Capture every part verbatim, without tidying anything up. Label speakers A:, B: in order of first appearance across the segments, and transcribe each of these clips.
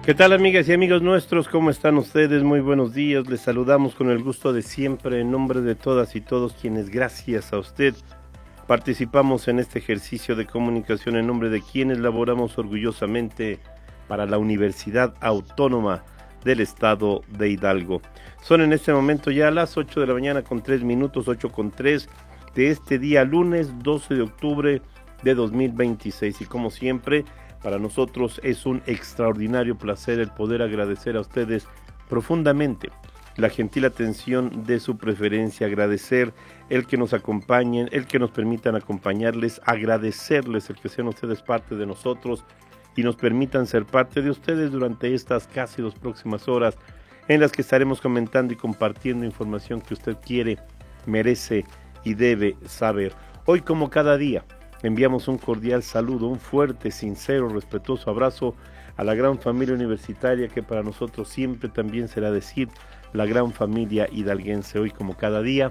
A: ¿Qué tal, amigas y amigos nuestros? ¿Cómo están ustedes? Muy buenos días. Les saludamos con el gusto de siempre en nombre de todas y todos quienes, gracias a usted, participamos en este ejercicio de comunicación en nombre de quienes laboramos orgullosamente para la Universidad Autónoma del Estado de Hidalgo. Son en este momento ya las ocho de la mañana con tres minutos, ocho con tres de este día lunes doce de octubre de dos mil veintiséis. Y como siempre, para nosotros es un extraordinario placer el poder agradecer a ustedes profundamente la gentil atención de su preferencia, agradecer el que nos acompañen, el que nos permitan acompañarles, agradecerles el que sean ustedes parte de nosotros y nos permitan ser parte de ustedes durante estas casi dos próximas horas en las que estaremos comentando y compartiendo información que usted quiere, merece y debe saber. Hoy, como cada día, enviamos un cordial saludo, un fuerte, sincero, respetuoso abrazo a la gran familia universitaria que para nosotros siempre también será decir la gran familia hidalguense. Hoy, como cada día,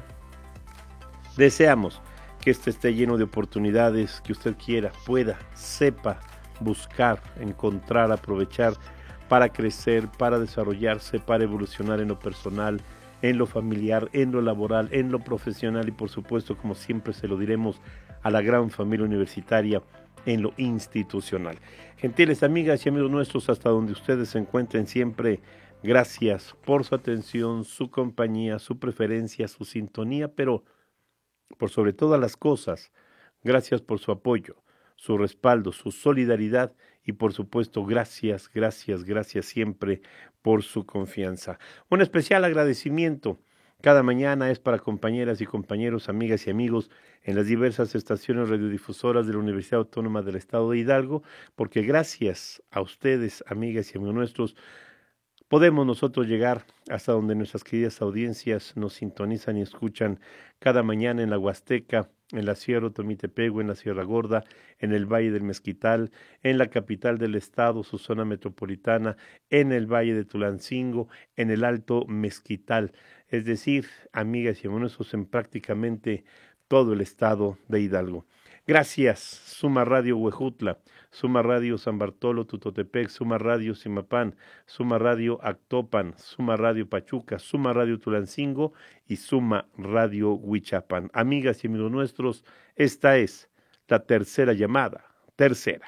A: deseamos que este esté lleno de oportunidades que usted quiera, pueda, sepa buscar, encontrar, aprovechar para crecer, para desarrollarse, para evolucionar en lo personal, en lo familiar, en lo laboral, en lo profesional y por supuesto, como siempre se lo diremos, a la gran familia universitaria en lo institucional. Gentiles amigas y amigos nuestros, hasta donde ustedes se encuentren siempre, gracias por su atención, su compañía, su preferencia, su sintonía, pero por sobre todas las cosas, gracias por su apoyo, su respaldo, su solidaridad y por supuesto gracias, gracias, gracias siempre por su confianza. Un especial agradecimiento cada mañana es para compañeras y compañeros, amigas y amigos en las diversas estaciones radiodifusoras de la Universidad Autónoma del Estado de Hidalgo, porque gracias a ustedes, amigas y amigos nuestros, podemos nosotros llegar hasta donde nuestras queridas audiencias nos sintonizan y escuchan cada mañana en la Huasteca, en la Sierra Otomitepego, en la Sierra Gorda, en el Valle del Mezquital, en la capital del estado, su zona metropolitana, en el Valle de Tulancingo, en el Alto Mezquital, es decir, amigas y amigos, en prácticamente todo el estado de Hidalgo. Gracias, Suma Radio Huejutla, Suma Radio San Bartolo Tutotepec, Suma Radio Simapán, Suma Radio Actopan, Suma Radio Pachuca, Suma Radio Tulancingo y Suma Radio Huichapan. Amigas y amigos nuestros, esta es la tercera llamada, tercera.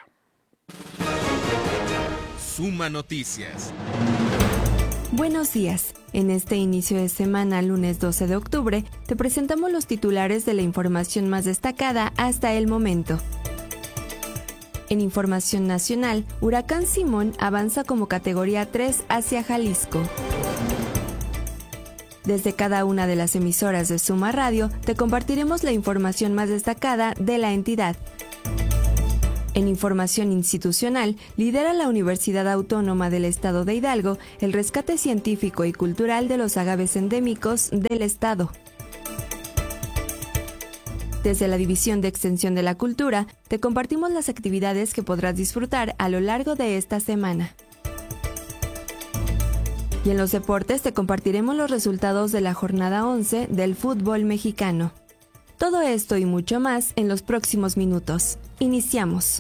B: Suma Noticias.
C: Buenos días. En este inicio de semana, lunes doce de octubre, te presentamos los titulares de la información más destacada hasta el momento. En información nacional, Huracán Simón avanza como categoría tres hacia Jalisco. Desde cada una de las emisoras de Suma Radio, te compartiremos la información más destacada de la entidad. En información institucional, lidera la Universidad Autónoma del Estado de Hidalgo el rescate científico y cultural de los agaves endémicos del estado. Desde la División de Extensión de la Cultura, te compartimos las actividades que podrás disfrutar a lo largo de esta semana. Y en los deportes te compartiremos los resultados de la jornada once del fútbol mexicano. Todo esto y mucho más en los próximos minutos. Iniciamos.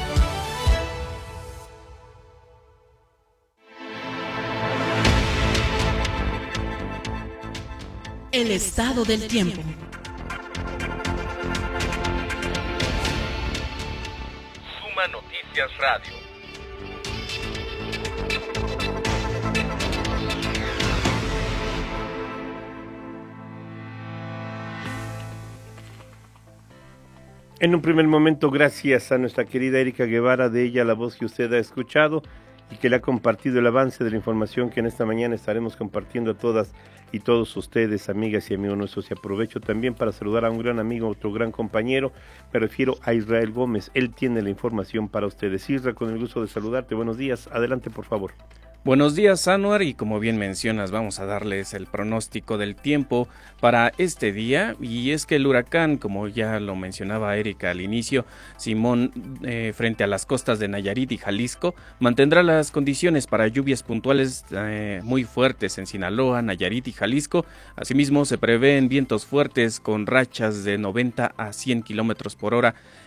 D: El estado del tiempo.
B: Suma Noticias Radio.
A: En un primer momento, gracias a nuestra querida Erika Guevara, de ella la voz que usted ha escuchado y que le ha compartido el avance de la información que en esta mañana estaremos compartiendo a todas y todos ustedes, amigas y amigos nuestros. Y aprovecho también para saludar a un gran amigo, otro gran compañero, me refiero a Israel Gómez, él tiene la información para ustedes. Isra, con el gusto de saludarte, buenos días, adelante por favor.
E: Buenos días, Anuar, y como bien mencionas, vamos a darles el pronóstico del tiempo para este día, y es que el huracán, como ya lo mencionaba Erika al inicio, Simón, eh, frente a las costas de Nayarit y Jalisco, mantendrá las condiciones para lluvias puntuales eh, muy fuertes en Sinaloa, Nayarit y Jalisco. Asimismo, se prevén vientos fuertes con rachas de noventa a cien kilómetros por hora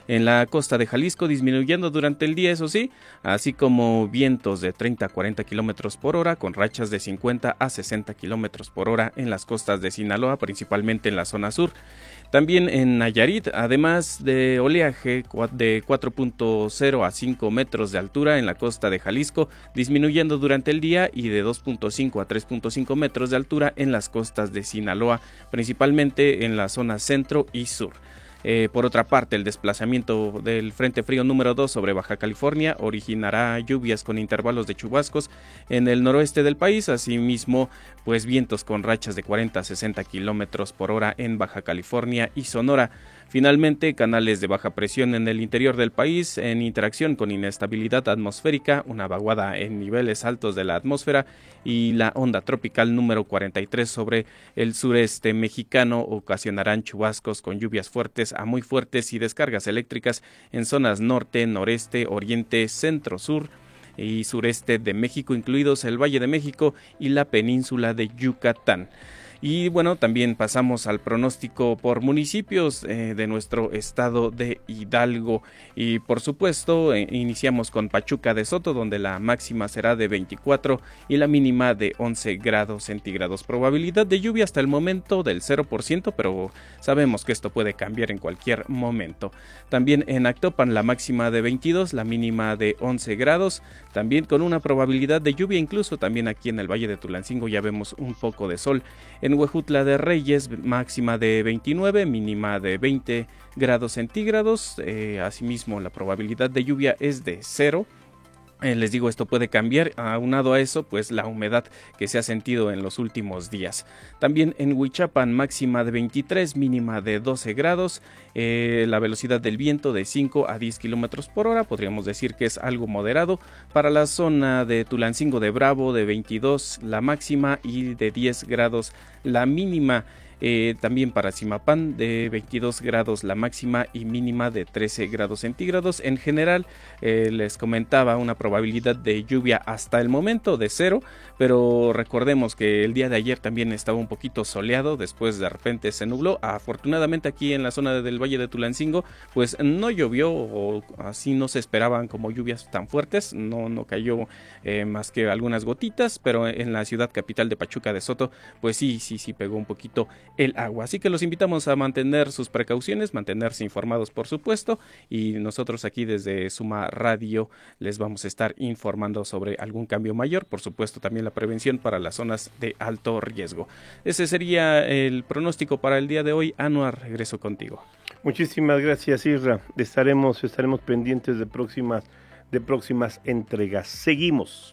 E: en la costa de Jalisco, disminuyendo durante el día, eso sí, así como vientos de treinta a cuarenta kilómetros por hora, con rachas de cincuenta a sesenta kilómetros por hora en las costas de Sinaloa, principalmente en la zona sur. También en Nayarit, además de oleaje de cuatro punto cero a cinco metros de altura en la costa de Jalisco, disminuyendo durante el día, y de dos punto cinco a tres punto cinco metros de altura en las costas de Sinaloa, principalmente en la zona centro y sur. Eh, por otra parte, el desplazamiento del Frente Frío número dos sobre Baja California originará lluvias con intervalos de chubascos en el noroeste del país, asimismo, pues vientos con rachas de cuarenta a sesenta kilómetros por hora en Baja California y Sonora. Finalmente, canales de baja presión en el interior del país en interacción con inestabilidad atmosférica, una vaguada en niveles altos de la atmósfera y la onda tropical número cuarenta y tres sobre el sureste mexicano ocasionarán chubascos con lluvias fuertes a muy fuertes y descargas eléctricas en zonas norte, noreste, oriente, centro, sur y sureste de México, incluidos el Valle de México y la península de Yucatán. Y bueno, también pasamos al pronóstico por municipios eh, de nuestro estado de Hidalgo. Y por supuesto, eh, iniciamos con Pachuca de Soto, donde la máxima será de veinticuatro y la mínima de once grados centígrados. Probabilidad de lluvia hasta el momento del cero por ciento, pero sabemos que esto puede cambiar en cualquier momento. También en Actopan, la máxima de veintidós, la mínima de once grados, también con una probabilidad de lluvia. Incluso también aquí en el Valle de Tulancingo ya vemos un poco de sol. En Huejutla de Reyes, máxima de veintinueve, mínima de veinte grados centígrados. Eh, asimismo, la probabilidad de lluvia es de cero. Eh, les digo, esto puede cambiar, aunado a eso, pues la humedad que se ha sentido en los últimos días. También en Huichapan, máxima de veintitrés, mínima de doce grados, eh, la velocidad del viento de cinco a diez kilómetros por hora, podríamos decir que es algo moderado. Para la zona de Tulancingo de Bravo, de veintidós la máxima y de diez grados la mínima. Eh, también para Zimapán, de veintidós grados la máxima y mínima de trece grados centígrados. En general, eh, les comentaba una probabilidad de lluvia hasta el momento de cero, pero recordemos que el día de ayer también estaba un poquito soleado, después de repente se nubló. Afortunadamente aquí en la zona del Valle de Tulancingo pues no llovió, o así no se esperaban como lluvias tan fuertes, no, no cayó eh, más que algunas gotitas, pero en la ciudad capital de Pachuca de Soto pues sí, sí, sí pegó un poquito el agua. Así que los invitamos a mantener sus precauciones, mantenerse informados por supuesto, y nosotros aquí desde Suma Radio les vamos a estar informando sobre algún cambio mayor, por supuesto también la prevención para las zonas de alto riesgo. Ese sería el pronóstico para el día de hoy. Anuar, regreso contigo.
A: Muchísimas gracias, Isra. Estaremos, estaremos pendientes de próximas, de próximas entregas. Seguimos.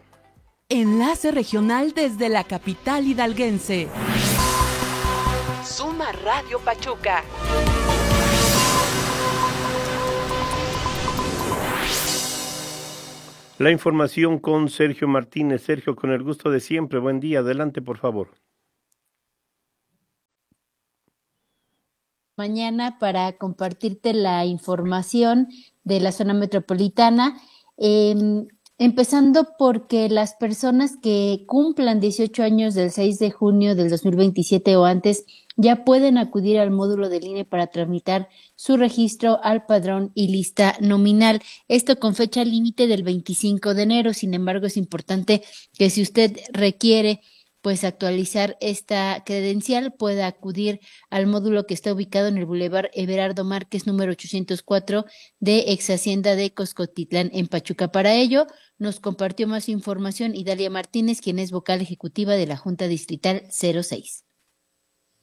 D: Enlace regional desde la capital hidalguense.
F: Suma Radio Pachuca.
A: La información con Sergio Martínez. Sergio, con el gusto de siempre. Buen día. Adelante, por favor.
G: Mañana para compartirte la información de la zona metropolitana. Eh, Empezando porque las personas que cumplan dieciocho años del seis de junio del dos mil veintisiete o antes ya pueden acudir al módulo del I N E para tramitar su registro al padrón y lista nominal. Esto con fecha límite del veinticinco de enero. Sin embargo, es importante que si usted requiere pues actualizar esta credencial, pueda acudir al módulo que está ubicado en el Boulevard Everardo Márquez número ochocientos cuatro de Ex Hacienda de Coscotitlán en Pachuca. Para ello, nos compartió más información Idalia Martínez, quien es vocal ejecutiva de la Junta Distrital cero seis.